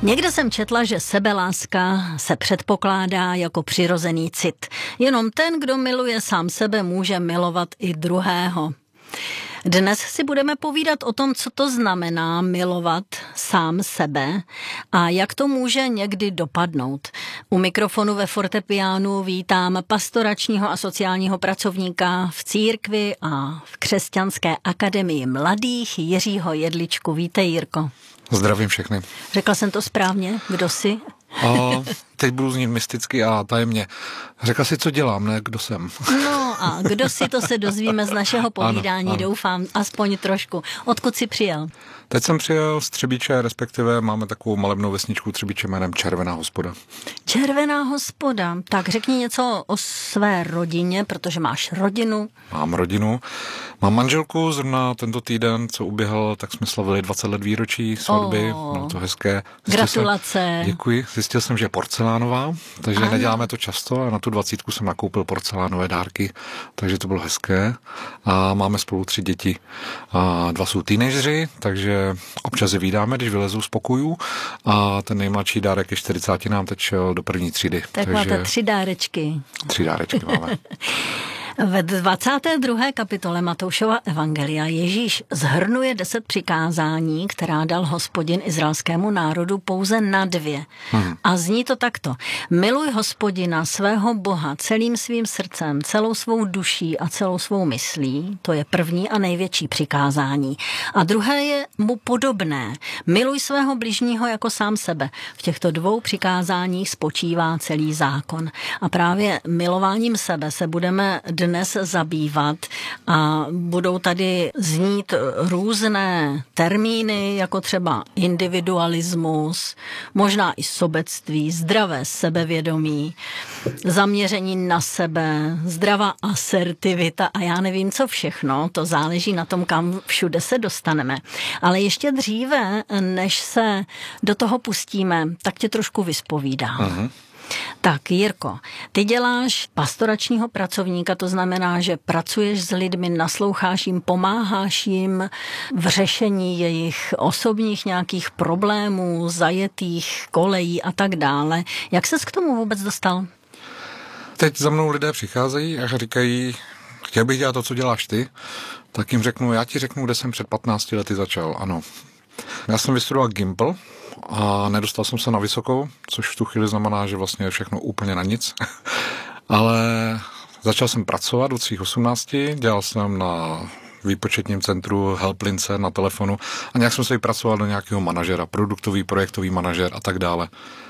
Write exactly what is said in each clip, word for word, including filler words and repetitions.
Někde jsem četla, že sebeláska se předpokládá jako přirozený cit. Jenom ten, kdo miluje sám sebe, může milovat i druhého. Dnes si budeme povídat o tom, co to znamená milovat sám sebe a jak to může někdy dopadnout. U mikrofonu ve fortepiánu vítám pastoračního a sociálního pracovníka v církvi a v Křesťanské akademii mladých Jiřího Jedličku. Vítej, Jirko. Zdravím všechny. Řekla jsem to správně? Kdo jsi? A teď budu znít mysticky a tajemně. Řekla si, co dělám, ne kdo jsem. No a kdo si, to se dozvíme z našeho povídání, ano, ano. Doufám, aspoň trošku. Odkud jsi přijel? Teď jsem přijel z Třebíče, respektive máme takovou malebnou vesničku Třebíče jménem Červená hospoda. Červená hospoda. Tak řekni něco o své rodině, protože máš rodinu. Mám rodinu. Mám manželku, zrovna tento týden, co uběhl, tak jsme slavili dvacet let výročí svatby. Oh, bylo to hezké. Zjistil gratulace. Jsem, děkuji. Zjistil jsem, že je porcelánová, takže ano. Neděláme to často a na tu dvacítku jsem nakoupil porcelánové dárky, takže to bylo hezké. A máme spolu tři děti. A dva jsou teenageři, takže občas je vídáme, když vylezou z pokojů a ten nejmladší dárek je čtyřicátý nám teď šel do první třídy. Tak takže máte tři dárečky. Tři dárečky máme. Ve dvacáté druhé kapitole Matoušova evangelia Ježíš zhrnuje deset přikázání, která dal Hospodin izraelskému národu pouze na dvě. Hmm. A zní to takto. Miluj Hospodina, svého Boha, celým svým srdcem, celou svou duší a celou svou myslí. To je první a největší přikázání. A druhé je mu podobné. Miluj svého bližního jako sám sebe. V těchto dvou přikázáních spočívá celý zákon. A právě milováním sebe se budeme dnes zabývat a budou tady znít různé termíny, jako třeba individualismus, možná i sobectví, zdravé sebevědomí, zaměření na sebe, zdravá asertivita a já nevím, co všechno, to záleží na tom, kam všude se dostaneme. Ale ještě dříve, než se do toho pustíme, tak tě trošku vyspovídám. Uh-huh. Tak, Jirko, ty děláš pastoračního pracovníka, to znamená, že pracuješ s lidmi, nasloucháš jim, pomáháš jim v řešení jejich osobních nějakých problémů, zajetých kolejí a tak dále. Jak ses k tomu vůbec dostal? Teď za mnou lidé přicházejí a říkají, chtěl bych dělat to, co děláš ty, tak jim řeknu, já ti řeknu, kde jsem před patnácti lety začal, ano. Já jsem vystudoval Gimpl a nedostal jsem se na vysokou, což v tu chvíli znamená, že vlastně je všechno úplně na nic. Ale začal jsem pracovat od svých osmnácti, dělal jsem na výpočetním centru Helplince na telefonu a nějak jsem se vypracoval do nějakého manažera, produktový, projektový manažer a tak dále.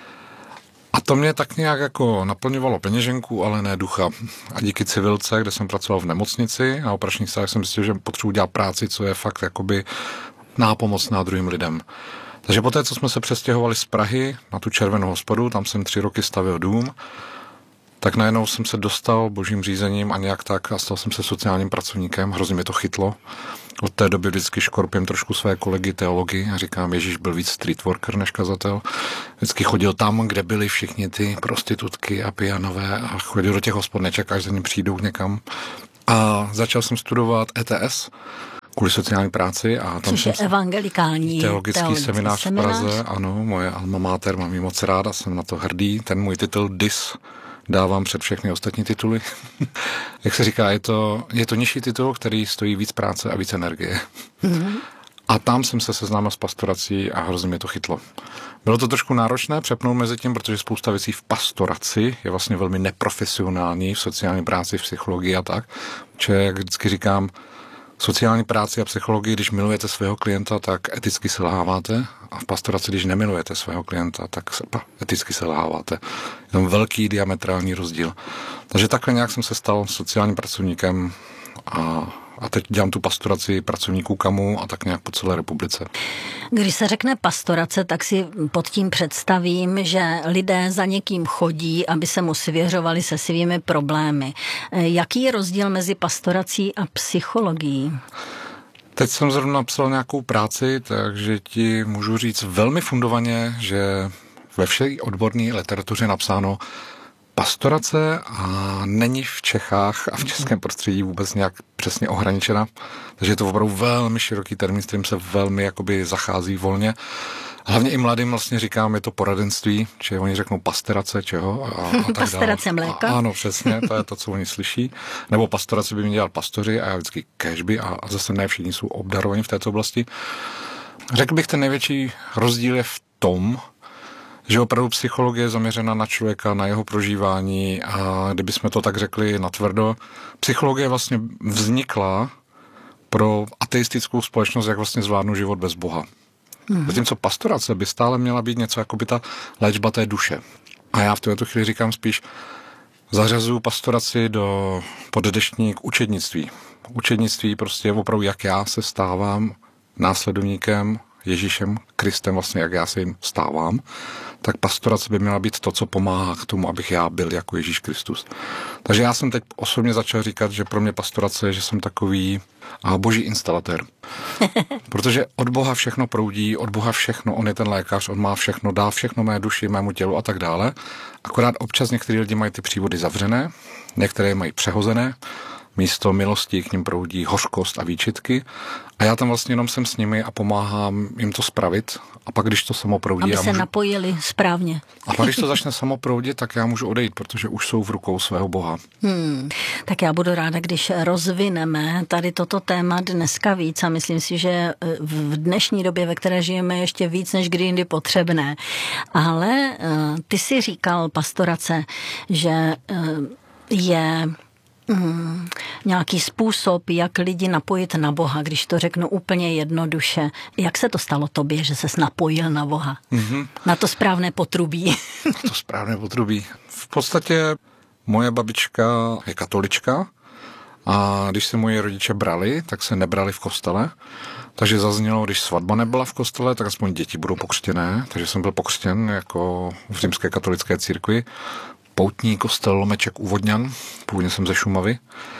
A to mě tak nějak jako naplňovalo peněženku, ale ne ducha. A díky civilce, kde jsem pracoval v nemocnici a operačních stálech, jsem zjistil, že potřebuji dělat práci, co je fakt jakoby nápomocná druhým lidem. Takže poté, co jsme se přestěhovali z Prahy na tu Červenou hospodu, tam jsem tři roky stavil dům, tak najednou jsem se dostal božím řízením a nějak tak a stal jsem se sociálním pracovníkem, hrozně mě to chytlo. Od té doby vždycky škorpím trošku své kolegy teology a říkám, Ježíš byl víc street worker než kazatel. Vždycky chodil tam, kde byly všichni ty prostitutky a pijanové a chodil do těch hospod, nečekáš, že za ním přijdou někam. A začal jsem studovat E T S, kvůli sociální práci. A tam což je evangelikální teologický, teologický seminář, seminář v Praze, ano, moje alma mater, mám ji moc ráda, jsem na to hrdý. Ten můj titul D I S dávám před všechny ostatní tituly. Jak se říká, je to, je to nižší titul, který stojí víc práce a víc energie. Mm-hmm. A tam jsem se seznámil s pastorací a hrozně mě to chytlo. Bylo to trošku náročné přepnout mezi tím, protože spousta věcí v pastoraci je vlastně velmi neprofesionální, v sociální práci, v psychologii a tak. Čiže, jak vždycky říkám, sociální práci a psychologii, když milujete svého klienta, tak eticky selháváte a v pastoraci, když nemilujete svého klienta, tak eticky selháváte. Je tam velký diametrální rozdíl. Takže takhle nějak jsem se stal sociálním pracovníkem a A teď dělám tu pastoraci pracovníků KAMU a tak nějak po celé republice. Když se řekne pastorace, tak si pod tím představím, že lidé za někým chodí, aby se mu svěřovali se svými problémy. Jaký je rozdíl mezi pastorací a psychologií? Teď jsem zrovna napsal nějakou práci, takže ti můžu říct velmi fundovaně, že ve vše odborné literatuře napsáno pastorace a není v Čechách a v českém prostředí vůbec nějak přesně ohraničena. Takže je to opravdu velmi široký termín, s kterým se velmi jakoby zachází volně. Hlavně i mladým vlastně říkám, je to poradenství, či oni řeknou pasterace, čeho a, a tak Pasterace mléka. A, ano, přesně, to je to, co oni slyší. Nebo pastorace by mě dělal pastoři a já vždycky kéžby a, a zase ne všichni jsou obdarovaní v této oblasti. Řekl bych, ten největší rozdíl je v tom, že opravdu psychologie je zaměřena na člověka, na jeho prožívání a kdybychom to tak řekli natvrdo, psychologie vlastně vznikla pro ateistickou společnost, jak vlastně zvládnout život bez Boha. Mm. Zatímco pastorace by stále měla být něco jako by ta léčba té duše. A já v této chvíli říkám spíš, zařazuju pastoraci do poddeštník učednictví. Učednictví prostě je opravdu, jak já se stávám následovníkem Ježíšem Kristem, vlastně jak já se jim stávám, tak pastorace by měla být to, co pomáhá k tomu, abych já byl jako Ježíš Kristus. Takže já jsem teď osobně začal říkat, že pro mě pastorace je, že jsem takový a boží instalatér. Protože od Boha všechno proudí, od Boha všechno, on je ten lékař, on má všechno, dá všechno mé duši, mému tělu a tak dále. Akorát občas některý lidi mají ty přívody zavřené, některé mají přehozené, místo milosti k ním proudí hořkost a výčitky a já tam vlastně jenom jsem s nimi a pomáhám jim to spravit a pak, když to samo proudí... Aby se můžu... napojili správně. A pak, když to začne samo proudit, tak já můžu odejít, protože už jsou v rukou svého Boha. Hmm. Tak já budu ráda, když rozvineme tady toto téma dneska víc a myslím si, že v dnešní době, ve které žijeme, ještě víc než kdy jindy potřebné. Ale uh, ty si říkal, pastorace, že uh, je... Hmm, nějaký způsob, jak lidi napojit na Boha, když to řeknu úplně jednoduše. Jak se to stalo tobě, že ses napojil na Boha? Mm-hmm. Na to správné potrubí. Na to správné potrubí. V podstatě moje babička je katolička a když se moji rodiče brali, tak se nebrali v kostele. Takže zaznělo, když svatba nebyla v kostele, tak aspoň děti budou pokřtěné. Takže jsem byl pokřtěn jako v římské katolické církvi. Poutní kostel Lomeček u Vodňan, původně jsem ze Šumavy.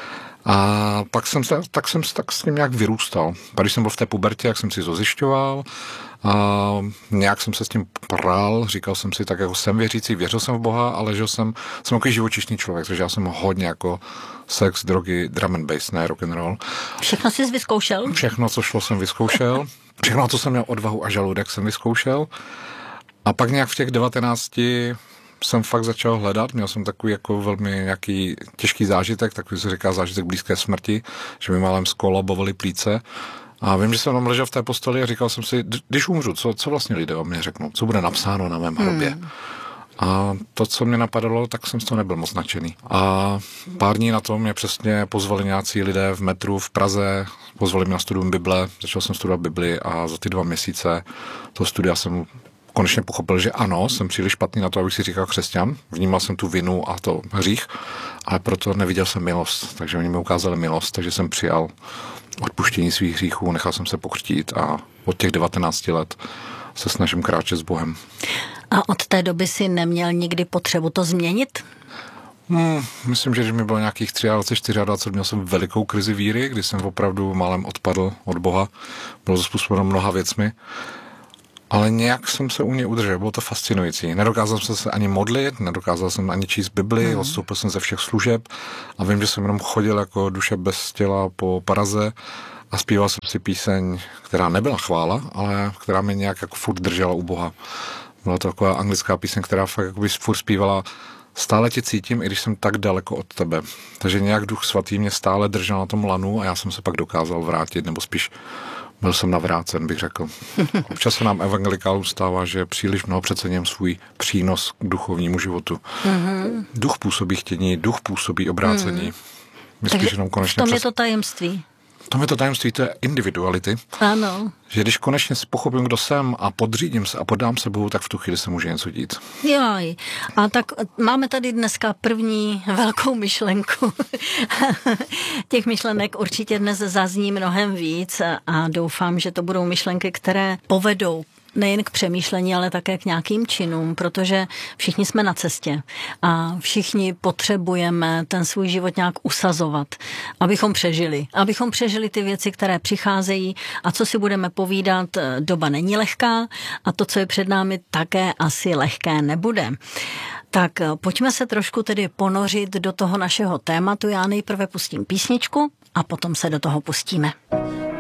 A pak jsem se, tak jsem tak s ním nějak vyrůstal. Pak když jsem byl v té pubertě, jak jsem si to zjišťoval, a nějak jsem se s tím prál, říkal jsem si, tak jako jsem věřící, věřil jsem v Boha, ale že jsem, jsem takový živočišný člověk, takže já jsem hodně jako sex, drogy, drum and bass, ne rock and roll. Všechno jsi vyzkoušel? Všechno, co šlo, jsem vyzkoušel. Všechno, co jsem měl odvahu a žaludek, jsem vyzkoušel. A pak nějak v těch devatenácti jsem fakt začal hledat, měl jsem takový jako velmi nějaký těžký zážitek, takový se říká zážitek blízké smrti, že mi málem skolabovaly plíce. A vím, že jsem tam ležel v té posteli a říkal jsem si, když umřu, co, co vlastně lidé o mě řeknou, co bude napsáno na mém hrobě. Hmm. A to, co mě napadalo, tak jsem z toho nebyl moc nadšený. A pár dní na to mě přesně pozvali nějací lidé v metru v Praze, pozvali mě na studium Bible, začal jsem studovat Bibli a za ty dva měsíce toho studia jsem konečně pochopil, že ano, jsem příliš špatný na to, abych si říkal křesťan. Vnímal jsem tu vinu a to hřích, ale proto neviděl jsem milost. Takže oni mi ukázali milost, takže jsem přijal odpuštění svých hříchů, nechal jsem se pokřtít a od těch devatenácti let se snažím kráčet s Bohem. A od té doby si neměl nikdy potřebu to změnit? Hmm, myslím, že když mi bylo nějakých dvacet tři, dvacet čtyři, měl jsem velikou krizi víry, kdy jsem opravdu málem odpadl od Boha. Bylo to způsobeno mnoha věcmi. Ale nějak jsem se u něj udržel, bylo to fascinující. Nedokázal jsem se ani modlit, nedokázal jsem ani číst Bibli, hmm. odstoupil jsem ze všech služeb a vím, že jsem jenom chodil jako duše bez těla po Praze a zpíval jsem si píseň, která nebyla chvála, ale která mě nějak jako furt držela u Boha. Byla to taková anglická píseň, která fakt jako by furt zpívala: stále tě cítím, i když jsem tak daleko od tebe. Takže nějak Duch Svatý mě stále držel na tom lanu a já jsem se pak dokázal vrátit, nebo spíš byl jsem navrácen, bych řekl. Občas se nám evangelikálům stává, že příliš mnoho přecením svůj přínos k duchovnímu životu. Mm-hmm. Duch působí chtění, duch působí obrácení. Mm. Takže v tom přes... je to tajemství. V tom je to tajemství té individuality. Ano. Že když konečně si pochopím, kdo jsem a podřídím se a podám se Bohu, tak v tu chvíli se může něco dít. Joj. A tak máme tady dneska první velkou myšlenku. Těch myšlenek určitě dnes zazní mnohem víc a doufám, že to budou myšlenky, které povedou nejen k přemýšlení, ale také k nějakým činům, protože všichni jsme na cestě a všichni potřebujeme ten svůj život nějak usazovat, abychom přežili. Abychom přežili ty věci, které přicházejí a co si budeme povídat, doba není lehká a to, co je před námi, také asi lehké nebude. Tak pojďme se trošku tedy ponořit do toho našeho tématu. Já nejprve pustím písničku a potom se do toho pustíme.